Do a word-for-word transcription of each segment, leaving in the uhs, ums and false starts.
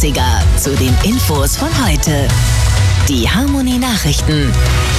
dreißiger zu den Infos von heute. Die Harmony Nachrichten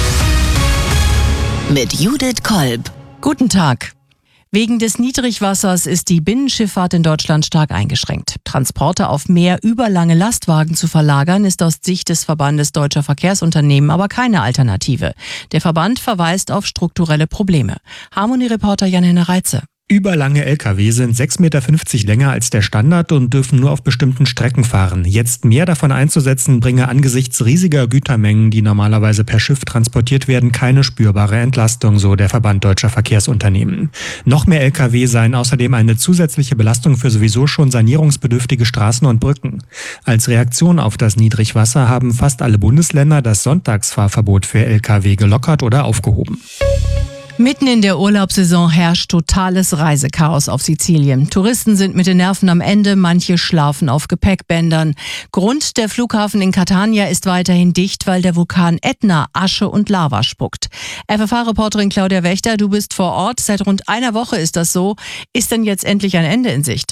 mit Judith Kolb. Guten Tag. Wegen des Niedrigwassers ist die Binnenschifffahrt in Deutschland stark eingeschränkt. Transporte auf Meer über lange Lastwagen zu verlagern, ist aus Sicht des Verbandes Deutscher Verkehrsunternehmen aber keine Alternative. Der Verband verweist auf strukturelle Probleme. Harmony-Reporter Jan-Henner Reitze. Überlange L K W sind sechs Komma fünfzig Meter länger als der Standard und dürfen nur auf bestimmten Strecken fahren. Jetzt mehr davon einzusetzen, bringe angesichts riesiger Gütermengen, die normalerweise per Schiff transportiert werden, keine spürbare Entlastung, so der Verband Deutscher Verkehrsunternehmen. Noch mehr L K W seien außerdem eine zusätzliche Belastung für sowieso schon sanierungsbedürftige Straßen und Brücken. Als Reaktion auf das Niedrigwasser haben fast alle Bundesländer das Sonntagsfahrverbot für L K W gelockert oder aufgehoben. Mitten in der Urlaubssaison herrscht totales Reisechaos auf Sizilien. Touristen sind mit den Nerven am Ende, manche schlafen auf Gepäckbändern. Grund: der Flughafen in Catania ist weiterhin dicht, weil der Vulkan Ätna Asche und Lava spuckt. F F H-Reporterin Claudia Wächter, du bist vor Ort. Seit rund einer Woche ist das so. Ist denn jetzt endlich ein Ende in Sicht?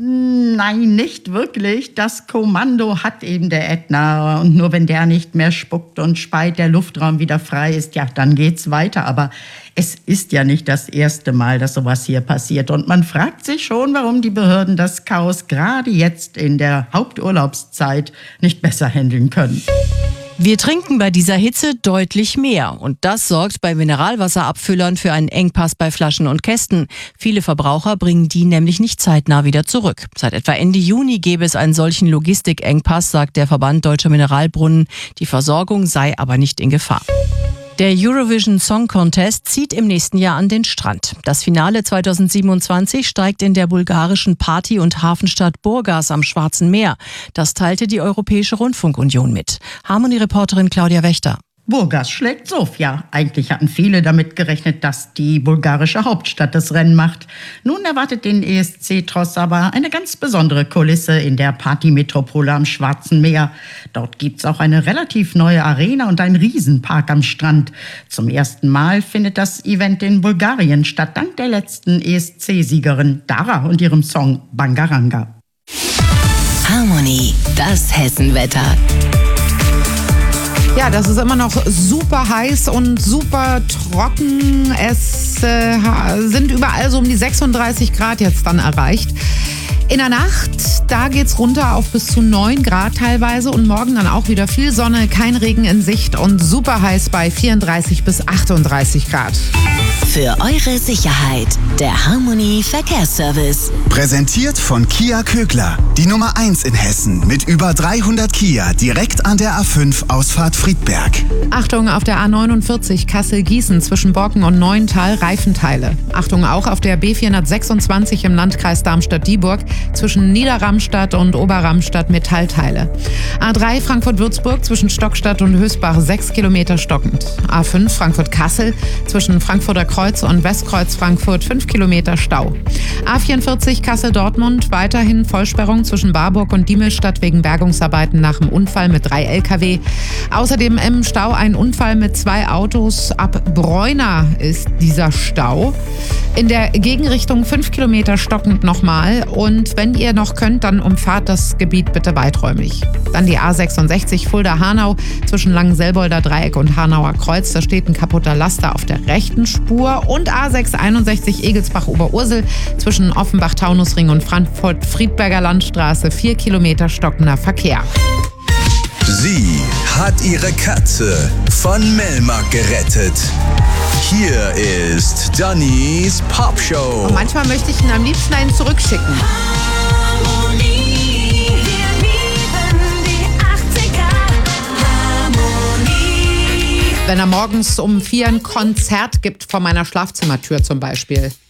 Nein, nicht wirklich. Das Kommando hat eben der Ätna. Und nur wenn der nicht mehr spuckt und speit, der Luftraum wieder frei ist, ja, dann geht's weiter. Aber es ist ja nicht das erste Mal, dass sowas hier passiert. Und man fragt sich schon, warum die Behörden das Chaos gerade jetzt in der Haupturlaubszeit nicht besser handeln können. Wir trinken bei dieser Hitze deutlich mehr und das sorgt bei Mineralwasserabfüllern für einen Engpass bei Flaschen und Kästen. Viele Verbraucher bringen die nämlich nicht zeitnah wieder zurück. Seit etwa Ende Juni gäbe es einen solchen Logistikengpass, sagt der Verband Deutscher Mineralbrunnen. Die Versorgung sei aber nicht in Gefahr. Der Eurovision Song Contest zieht im nächsten Jahr an den Strand. Das Finale zweitausendsiebenundzwanzig steigt in der bulgarischen Party- und Hafenstadt Burgas am Schwarzen Meer. Das teilte die Europäische Rundfunkunion mit. Harmony-Reporterin Claudia Wächter. Burgas schlägt Sofia. Eigentlich hatten viele damit gerechnet, dass die bulgarische Hauptstadt das Rennen macht. Nun erwartet den E S C-Tross aber eine ganz besondere Kulisse in der Partymetropole am Schwarzen Meer. Dort gibt's auch eine relativ neue Arena und einen Riesenpark am Strand. Zum ersten Mal findet das Event in Bulgarien statt, dank der letzten E S C-Siegerin Dara und ihrem Song Bangaranga. Harmony, das Hessenwetter. Ja, das ist immer noch super heiß und super trocken. Es äh, sind überall so um die sechsunddreißig Grad jetzt dann erreicht. In der Nacht, da geht's runter auf bis zu neun Grad teilweise und morgen dann auch wieder viel Sonne, kein Regen in Sicht und super heiß bei vierunddreißig bis achtunddreißig Grad. Für eure Sicherheit, der Harmony Verkehrsservice. Präsentiert von Kia Kögler, die Nummer eins in Hessen mit über dreihundert Kia direkt an der A fünf Ausfahrt Friedberg. Achtung auf der A neunundvierzig Kassel-Gießen zwischen Borken und Neuental Reifenteile. Achtung auch auf der B vierhundertsechsundzwanzig im Landkreis Darmstadt-Dieburg zwischen Niederramstadt und Oberramstadt Metallteile. A drei Frankfurt-Würzburg zwischen Stockstadt und Hösbach sechs Kilometer stockend. A fünf Frankfurt-Kassel zwischen Frankfurter Kreuz und Westkreuz Frankfurt fünf Kilometer Stau. A vierundvierzig Kassel-Dortmund weiterhin Vollsperrung zwischen Warburg und Diemelstadt wegen Bergungsarbeiten nach dem Unfall mit drei L K W. Außerdem im Stau ein Unfall mit zwei Autos. Ab Bräuna ist dieser Stau. In der Gegenrichtung fünf Kilometer stockend nochmal. Und wenn ihr noch könnt, dann umfahrt das Gebiet bitte weiträumig. Dann die A sechsundsechzig Fulda-Hanau zwischen Langenselbolder Dreieck und Hanauer Kreuz. Da steht ein kaputter Laster auf der rechten Spur. Und A sechshunderteinundsechzig Egelsbach-Oberursel zwischen Offenbach-Taunusring und Frankfurt-Friedberger Landstraße vier Kilometer stockender Verkehr. Sie hat ihre Katze von Melmark gerettet. Hier ist Dannys Popshow. Und manchmal möchte ich ihn am liebsten einen zurückschicken. Harmony, wir lieben die achtziger. Harmony. Wenn er morgens um vier ein Konzert gibt vor meiner Schlafzimmertür zum Beispiel.